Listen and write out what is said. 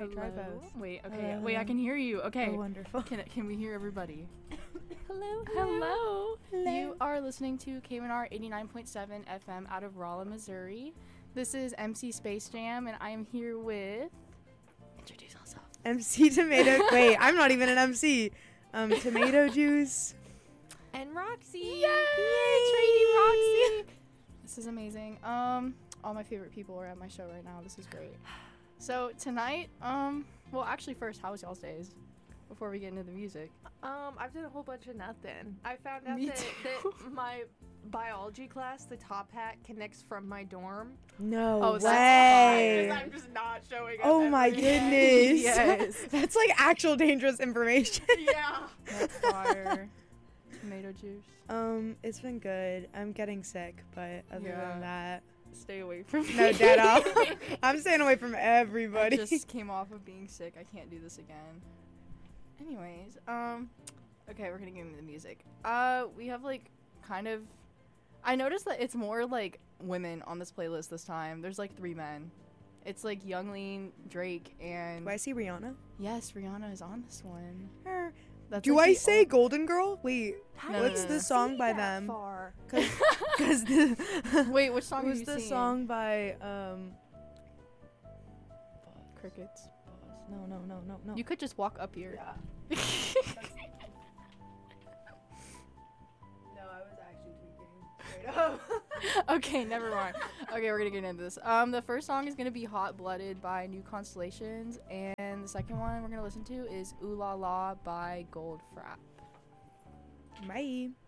Try Hello. both. Wait, okay. Wait, I can hear you. Okay. Oh, wonderful. Can we hear everybody? Hello. Hello. Hello. You are listening to KMNR 89.7 FM out of Rolla, Missouri. This is MC Space Jam, and I am here with... Introduce yourself. MC Tomato. Wait, I'm not even an MC. Tomato Juice. And Roxy. Yay! Trading Roxy. This is amazing. All my favorite people are at my show right now. This is great. So tonight, well, actually, first, how was y'all's days? Before we get into the music. I've done a whole bunch of nothing. I found out Me that too. my biology class, the top hat, connects from my dorm. No Oh, that's way. I'm just not showing up. Oh my every day. goodness. Yes. That's like actual dangerous information. Yeah. That's fire. Tomato juice. It's been good. I'm getting sick, but other Yeah. than that, Stay away from me. no, dead off. I'm staying away from I everybody. just came off of being sick. I can't do this again. Anyways, okay, we're gonna get into the music. We have like kind of. I noticed that it's more like women on this playlist this time. There's like 3 men. It's like Younglean, Drake, and Do I see Rihanna? yes, Rihanna is on this one. Her. That's Do like I the say only- Golden Girl? Wait, No, what's no, the no. song See by that them? Far. Because the Wait, which song was have you the seen? song by Crickets. No. You could just walk up here. Yeah. No, I was actually tweaking. Straight up. Okay, never mind. Okay, we're gonna get into this. The first song is gonna be "Hot Blooded" by New Constellations, and the second one we're gonna listen to is "Ooh La La" by Gold Frap. Bye.